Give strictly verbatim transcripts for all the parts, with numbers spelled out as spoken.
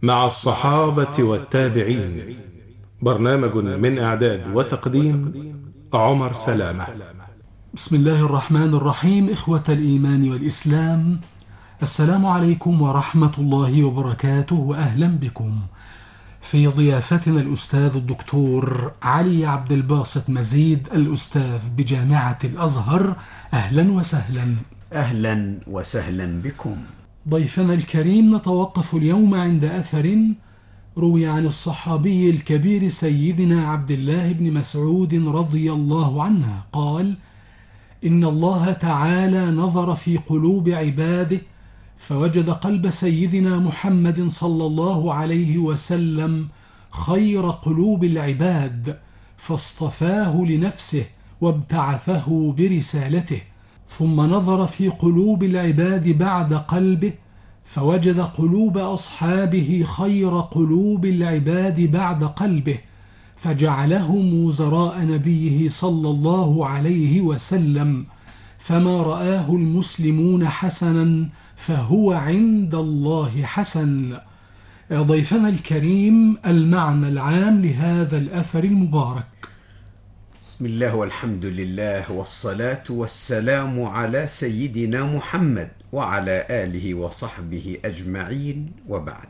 مع الصحابة والتابعين. برنامج من إعداد وتقديم عمر سلامة. بسم الله الرحمن الرحيم. إخوة الإيمان والإسلام، السلام عليكم ورحمة الله وبركاته، وأهلا بكم في ضيافتنا الأستاذ الدكتور علي عبد الباسط مزيد، الأستاذ بجامعة الأزهر. أهلا وسهلا. أهلا وسهلا بكم. ضيفنا الكريم، نتوقف اليوم عند أثر روي عن الصحابي الكبير سيدنا عبد الله بن مسعود رضي الله عنه قال: إن الله تعالى نظر في قلوب عباده فوجد قلب سيدنا محمد صلى الله عليه وسلم خير قلوب العباد، فاصطفاه لنفسه وابتعثه برسالته. ثم نظر في قلوب العباد بعد قلبه فوجد قلوب أصحابه خير قلوب العباد بعد قلبه، فجعلهم وزراء نبيه صلى الله عليه وسلم، فما رآه المسلمون حسنا فهو عند الله حسن. ضيفنا الكريم، المعنى العام لهذا الأثر المبارك. بسم الله والحمد لله والصلاة والسلام على سيدنا محمد وعلى آله وصحبه أجمعين، وبعد،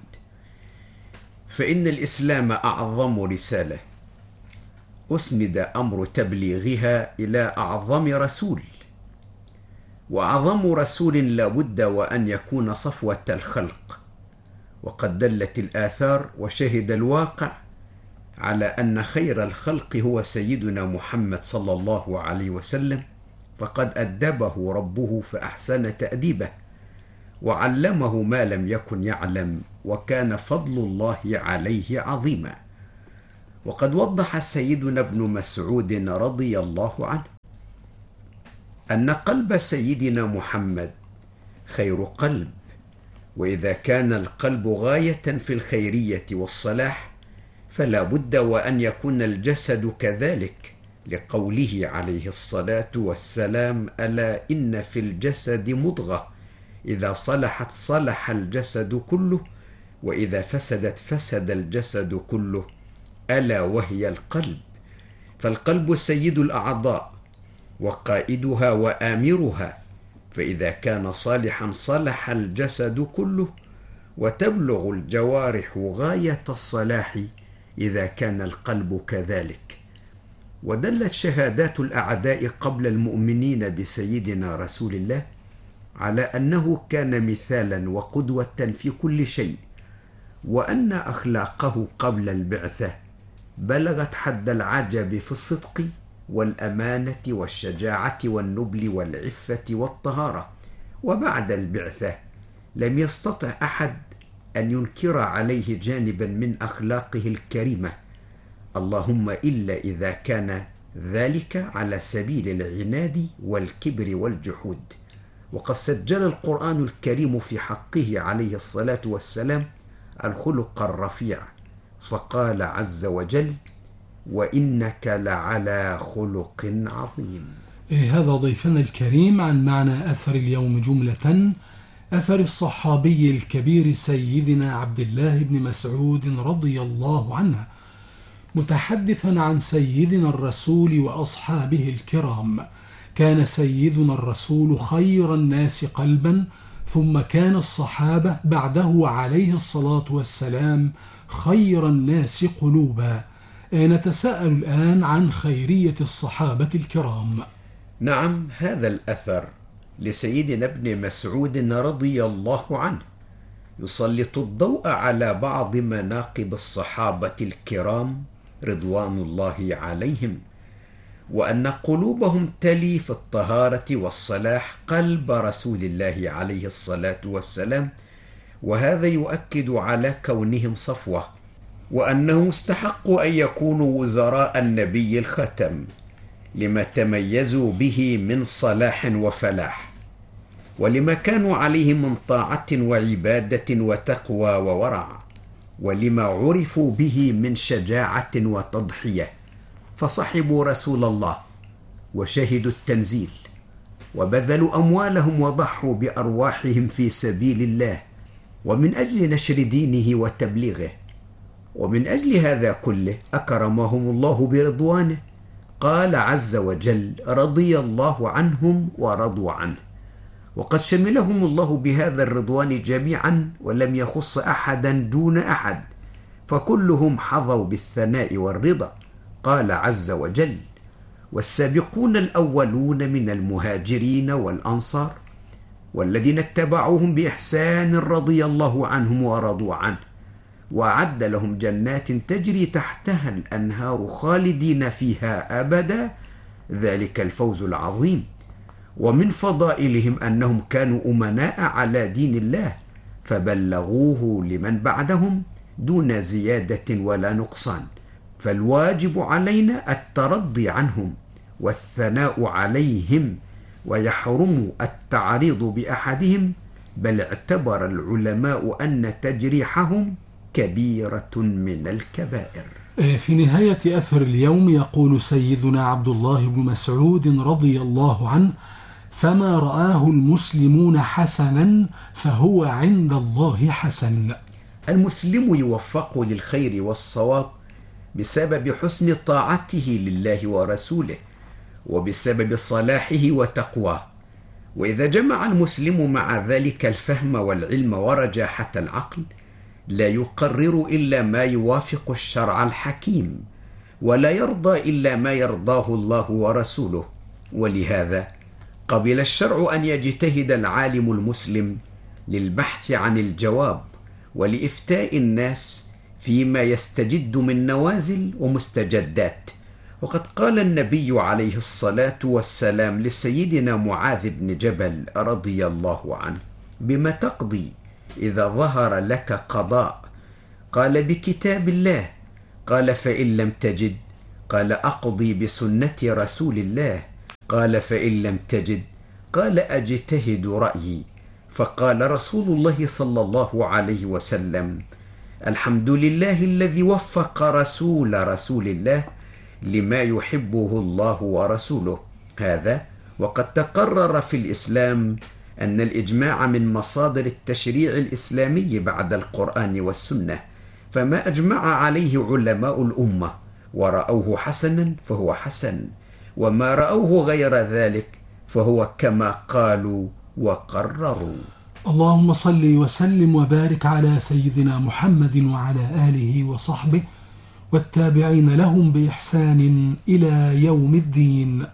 فإن الإسلام أعظم رسالة أسند أمر تبليغها إلى أعظم رسول، وأعظم رسول لابد وأن يكون صفوة الخلق. وقد دلت الآثار وشهد الواقع على أن خير الخلق هو سيدنا محمد صلى الله عليه وسلم، فقد أدبه ربه فأحسن تأديبه، وعلمه ما لم يكن يعلم، وكان فضل الله عليه عظيما. وقد وضح سيدنا ابن مسعود رضي الله عنه أن قلب سيدنا محمد خير قلب، وإذا كان القلب غاية في الخيرية والصلاح فلا بد وأن يكون الجسد كذلك، لقوله عليه الصلاة والسلام: ألا إن في الجسد مضغة إذا صلحت صلح الجسد كله، وإذا فسدت فسد الجسد كله، ألا وهي القلب. فالقلب سيد الأعضاء وقائدها وآمرها، فإذا كان صالحا صلح الجسد كله، وتبلغ الجوارح غاية الصلاح إذا كان القلب كذلك. ودلت شهادات الأعداء قبل المؤمنين بسيدنا رسول الله على أنه كان مثالا وقدوة في كل شيء، وأن أخلاقه قبل البعثة بلغت حد العجب في الصدق والأمانة والشجاعة والنبل والعفة والطهارة، وبعد البعثة لم يستطع أحد أن ينكر عليه جانبا من أخلاقه الكريمة، اللهم إلا إذا كان ذلك على سبيل العناد والكبر والجحود. وقد سجل القرآن الكريم في حقه عليه الصلاة والسلام الخلق الرفيع، فقال عز وجل: وإنك لعلى خلق عظيم. هذا ضيفنا الكريم عن معنى أثر اليوم جملة، أثر الصحابي الكبير سيدنا عبد الله بن مسعود رضي الله عنه، متحدثا عن سيدنا الرسول وأصحابه الكرام. كان سيدنا الرسول خير الناس قلبا، ثم كان الصحابة بعده عليه الصلاة والسلام خير الناس قلوبا. نتساءل الآن عن خيرية الصحابة الكرام. نعم، هذا الأثر لسيدنا ابن مسعود رضي الله عنه يسلط الضوء على بعض مناقب الصحابة الكرام رضوان الله عليهم، وأن قلوبهم تلي في الطهارة والصلاح قلب رسول الله عليه الصلاة والسلام، وهذا يؤكد على كونهم صفوة، وأنهم استحقوا أن يكونوا وزراء النبي الختم لما تميزوا به من صلاح وفلاح، ولما كانوا عليه من طاعة وعبادة وتقوى وورع، ولما عرفوا به من شجاعة وتضحية. فصحبوا رسول الله وشهدوا التنزيل، وبذلوا أموالهم وضحوا بأرواحهم في سبيل الله، ومن أجل نشر دينه وتبليغه. ومن أجل هذا كله أكرمهم الله برضوانه. قال عز وجل: رضي الله عنهم ورضوا عنه. وقد شملهم الله بهذا الرضوان جميعا ولم يخص أحدا دون أحد، فكلهم حظوا بالثناء والرضا. قال عز وجل: والسابقون الأولون من المهاجرين والأنصار والذين اتبعوهم بإحسان رضي الله عنهم ورضوا عنه، وأعد لهم جنات تجري تحتها الأنهار خالدين فيها أبدا، ذلك الفوز العظيم. ومن فضائلهم أنهم كانوا أمناء على دين الله فبلغوه لمن بعدهم دون زيادة ولا نقصان، فالواجب علينا الترضي عنهم والثناء عليهم، ويحرم التعريض بأحدهم، بل اعتبر العلماء أن تجريحهم كبيرة من الكبائر. في نهاية أثر اليوم يقول سيدنا عبد الله بن مسعود رضي الله عنه: فما رآه المسلمون حسنا فهو عند الله حسن. المسلم يوفق للخير والصواب بسبب حسن طاعته لله ورسوله، وبسبب صلاحه وتقواه. وإذا جمع المسلم مع ذلك الفهم والعلم ورجاحة العقل، لا يقرر إلا ما يوافق الشرع الحكيم، ولا يرضى إلا ما يرضاه الله ورسوله. ولهذا قبل الشرع أن يجتهد العالم المسلم للبحث عن الجواب ولإفتاء الناس فيما يستجد من نوازل ومستجدات. وقد قال النبي عليه الصلاة والسلام لسيدنا معاذ بن جبل رضي الله عنه: بما تقضي إذا ظهر لك قضاء؟ قال: بكتاب الله. قال: فإن لم تجد؟ قال: أقضي بسنة رسول الله. قال: فإن لم تجد؟ قال: أجتهد رأيي. فقال رسول الله صلى الله عليه وسلم: الحمد لله الذي وفق رسول رسول الله لما يحبه الله ورسوله. هذا وقد تقرر في الإسلام أن الإجماع من مصادر التشريع الإسلامي بعد القرآن والسنة، فما أجمع عليه علماء الأمة ورأوه حسنا فهو حسن، وما رأوه غير ذلك فهو كما قالوا وقرروا. اللهم صل وسلم وبارك على سيدنا محمد وعلى آله وصحبه والتابعين لهم بإحسان إلى يوم الدين.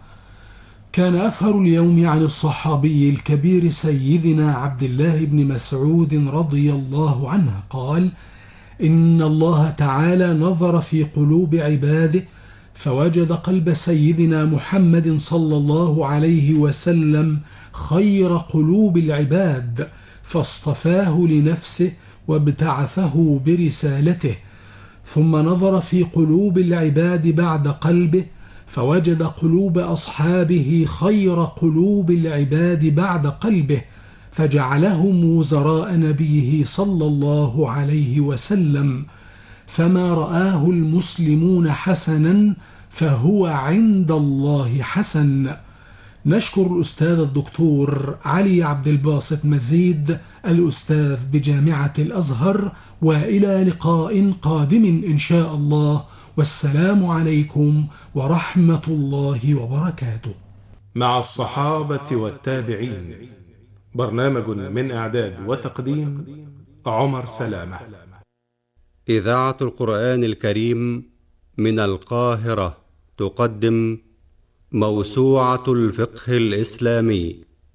كان أثر اليوم عن الصحابي الكبير سيدنا عبد الله بن مسعود رضي الله عنه قال: إن الله تعالى نظر في قلوب عباده فوجد قلب سيدنا محمد صلى الله عليه وسلم خير قلوب العباد، فاصطفاه لنفسه وابتعثه برسالته. ثم نظر في قلوب العباد بعد قلبه فوجد قلوب أصحابه خير قلوب العباد بعد قلبه، فجعلهم وزراء نبيه صلى الله عليه وسلم. فما رآه المسلمون حسنا فهو عند الله حسن. نشكر الأستاذ الدكتور علي عبد الباسط مزيد الأستاذ بجامعة الأزهر، وإلى لقاء قادم إن شاء الله، والسلام عليكم ورحمة الله وبركاته. مع الصحابة والتابعين، برنامج من إعداد وتقديم عمر سلامة. إذاعة القرآن الكريم من القاهرة تقدم موسوعة الفقه الإسلامي،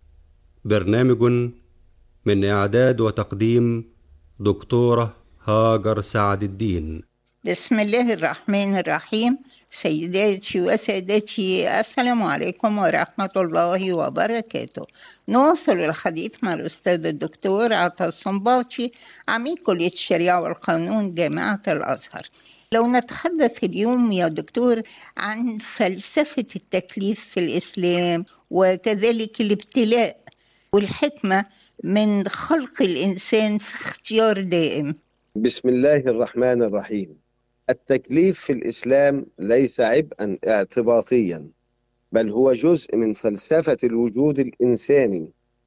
برنامج من إعداد وتقديم دكتورة هاجر سعد الدين. بسم الله الرحمن الرحيم. سيداتي وسادتي، السلام عليكم ورحمة الله وبركاته. نواصل الحديث مع الأستاذ الدكتور عطا الصنباطي، عميد كلية الشريعة والقانون جامعة الأزهر. لو نتحدث اليوم يا دكتور عن فلسفة التكليف في الإسلام، وكذلك الابتلاء والحكمة من خلق الإنسان في اختيار دائم. بسم الله الرحمن الرحيم. التكليف في الإسلام ليس عبئا اعتباطيا، بل هو جزء من فلسفة الوجود الإنساني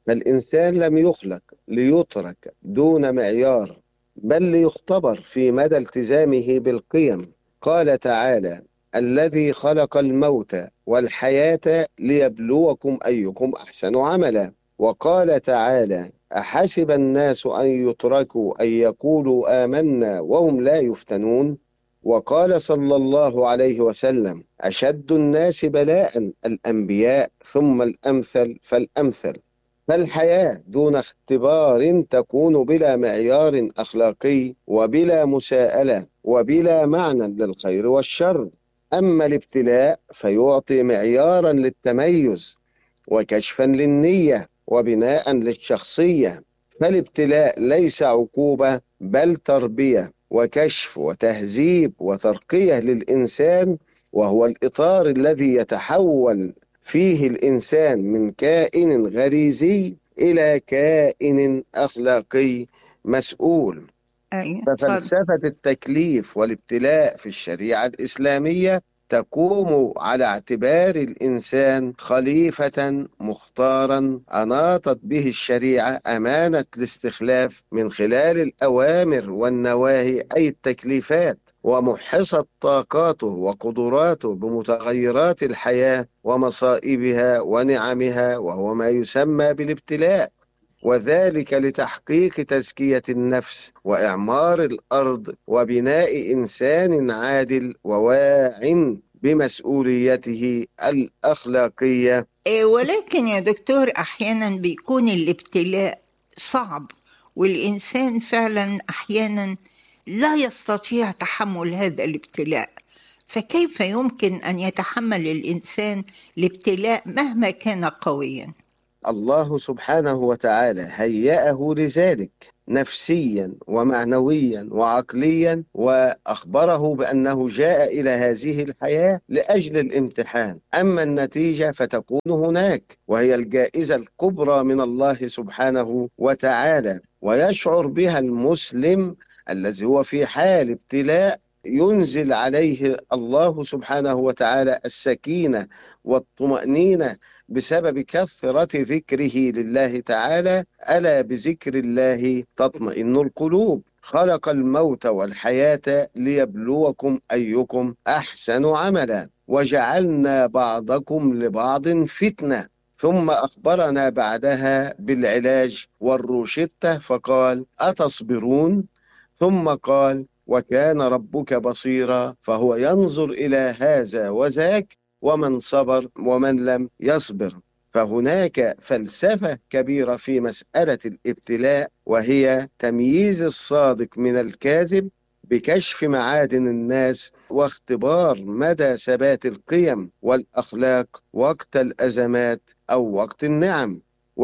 فالإنسان لم يخلق ليترك دون معيار، بل ليختبر في مدى التزامه بالقيم. قال تعالى: الذي خلق الموت والحياة ليبلوكم أيكم أحسن عملا. وقال تعالى: أحسب الناس أن يتركوا أن يقولوا آمنا وهم لا يفتنون. وقال صلى الله عليه وسلم: أشد الناس بلاء الأنبياء ثم الأمثل فالأمثل. فالحياة دون اختبار تكون بلا معيار أخلاقي وبلا مساءلة وبلا معنى للخير والشر. أما الابتلاء فيعطي معيارا للتميز وكشفا للنية وبناء للشخصية. فالابتلاء ليس عقوبة بل تربية وكشف وتهذيب وترقية للإنسان، وهو الإطار الذي يتحول فيه الإنسان من كائن غريزي إلى كائن أخلاقي مسؤول. أيوة. ففلسفة التكليف والابتلاء في الشريعة الإسلامية تقوم على اعتبار الإنسان خليفة مختارا أناطت به الشريعة أمانة الاستخلاف من خلال الأوامر والنواهي أي التكليفات، ومحصت طاقاته وقدراته بمتغيرات الحياة ومصائبها ونعمها، وهو ما يسمى بالابتلاء، وذلك لتحقيق تزكية النفس وإعمار الأرض وبناء إنسان عادل وواع بمسؤوليته الأخلاقية. ولكن يا دكتور أحيانا بيكون الابتلاء صعب، والإنسان فعلا أحيانا لا يستطيع تحمل هذا الابتلاء، فكيف يمكن أن يتحمل الإنسان الابتلاء مهما كان قويا؟ الله سبحانه وتعالى هيأه لذلك نفسيا ومعنويا وعقليا، وأخبره بأنه جاء إلى هذه الحياة لأجل الامتحان. أما النتيجة فتكون هناك، وهي الجائزة الكبرى من الله سبحانه وتعالى، ويشعر بها المسلم الذي هو في حال ابتلاء ينزل عليه الله سبحانه وتعالى السكينة والطمأنينة بسبب كثرة ذكره لله تعالى. ألا بذكر الله تطمئن القلوب. خلق الموت والحياة ليبلوكم أيكم أحسن عملا وجعلنا بعضكم لبعض فتنة. ثم أخبرنا بعدها بالعلاج والروشتة فقال: أتصبرون؟ ثم قال: وكان ربك بصيرا، فهو ينظر إلى هذا وذاك ومن صبر ومن لم يصبر. فهناك فلسفة كبيرة في مسألة الابتلاء، وهي تمييز الصادق من الكاذب بكشف معادن الناس واختبار مدى ثبات القيم والأخلاق وقت الأزمات أو وقت النعم.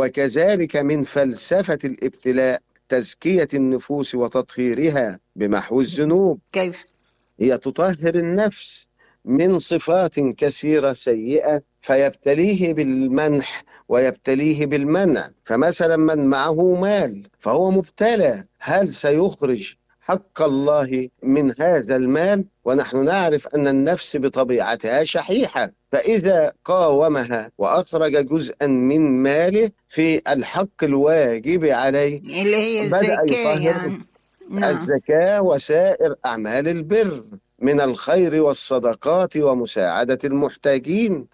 وكذلك من فلسفة الابتلاء تزكية النفوس وتطهيرها بمحو الذنوب. كيف؟ هي تطهر النفس من صفات كثيرة سيئة فيبتليه بالمنح ويبتليه بالمنع. فمثلا من معه مال فهو مبتلى، هل سيخرج حق الله من هذا المال؟ ونحن نعرف أن النفس بطبيعتها شحيحة، فإذا قاومها وأخرج جزءا من ماله في الحق الواجب عليه اللي هي بدأ الزكاة يطهر يعني. نعم. الزكاة وسائر أعمال البر من الخير والصدقات ومساعدة المحتاجين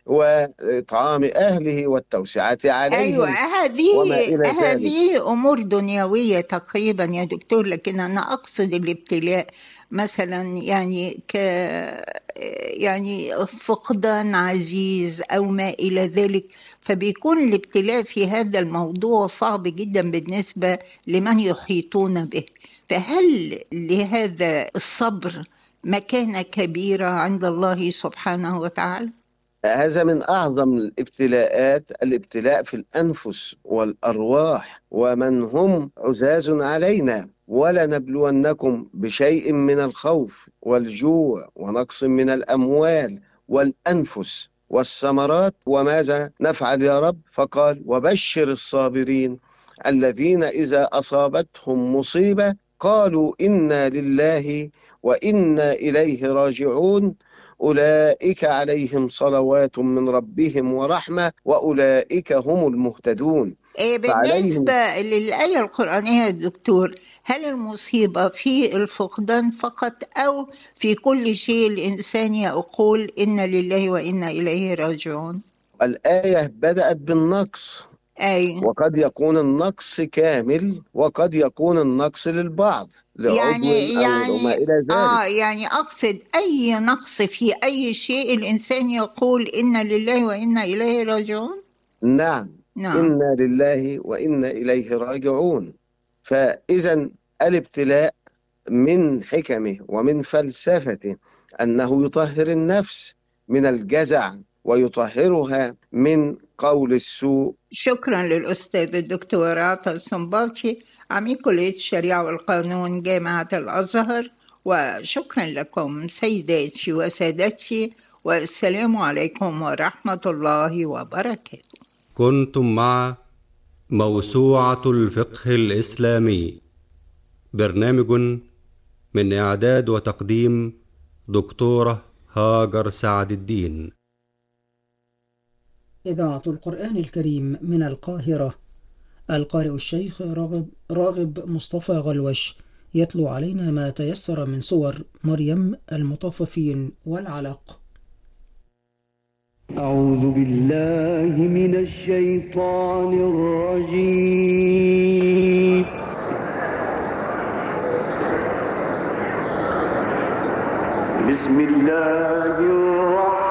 وإطعام أهله والتوسعة عليهم. أيوة، هذه وما إلى ذلك. هذه أمور دنيوية تقريبا يا دكتور، لكن أنا أقصد الابتلاء مثلا يعني ك يعني فقدان عزيز أو ما إلى ذلك، فبيكون الابتلاء في هذا الموضوع صعب جدا بالنسبة لمن يحيطون به. فهل لهذا الصبر مكانة كبيرة عند الله سبحانه وتعالى؟ هذا من أعظم الابتلاءات، الابتلاء في الأنفس والأرواح ومن هم عزاز علينا. ولنبلونكم بشيء من الخوف والجوع ونقص من الأموال والأنفس والثمرات. وماذا نفعل يا رب؟ فقال: وبشر الصابرين الذين إذا أصابتهم مصيبة قالوا إنا لله وإنا إليه راجعون أولئك عليهم صلوات من ربهم ورحمة وأولئك هم المهتدون. بالنسبة للآية القرآنية يا دكتور، هل المصيبة في الفقدان فقط أو في كل شيء الإنسان يقول إن لله وإنا إليه راجعون؟ الآية بدأت بالنقص، أي. وقد يكون النقص كامل وقد يكون النقص للبعض لعضو يعني أو يعني ما إلى ذلك. آه يعني أقصد أي نقص في أي شيء الإنسان يقول إن لله وإنا إليه راجعون. نعم. نعم، إنا لله وإنا إليه راجعون. فإذا الابتلاء من حكمه ومن فلسفته أنه يطهر النفس من الجزع ويطهرها من قول السوء. شكرا للأستاذ الدكتور عطا السنباطي عميد كلية الشريعة والقانون جامعة الأزهر، وشكرا لكم سيداتي وسادتي، والسلام عليكم ورحمة الله وبركاته. كنتم مع موسوعة الفقه الإسلامي، برنامج من إعداد وتقديم دكتورة هاجر سعد الدين. إذاعة القرآن الكريم من القاهرة، القارئ الشيخ راغب, راغب مصطفى غلوش يتلو علينا ما تيسر من سور مريم، المطففين والعلق. أعوذ بالله من الشيطان الرجيم. بسم الله الرحمن